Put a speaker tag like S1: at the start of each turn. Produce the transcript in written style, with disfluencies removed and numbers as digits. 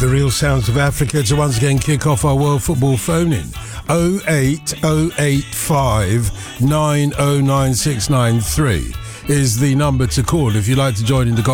S1: the real sounds of Africa to once again kick off our World Football phone-in. 08085 909693 is the number to call if you'd like to join in the